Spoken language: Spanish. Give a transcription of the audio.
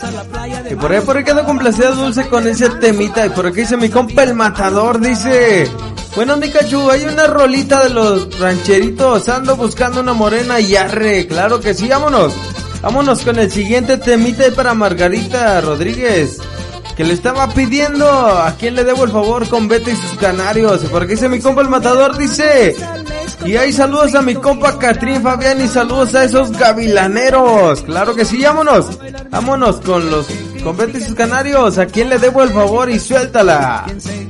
Y por ahí quedó complacida Dulce con ese temita. Y por aquí dice mi compa el Matador, dice: bueno, Pikachu, hay una rolita de los rancheritos, ando buscando una morena y arre, claro que sí, vámonos. Vámonos con el siguiente temita para Margarita Rodríguez, que le estaba pidiendo a quién le debo el favor con Beto y sus canarios. Y por aquí dice mi compa el Matador, dice: y hay saludos a mi compa Catrín Fabián y saludos a esos gavilaneros. Claro que sí, vámonos. Vámonos con Beto y sus canarios, a quién le debo el favor y suéltala.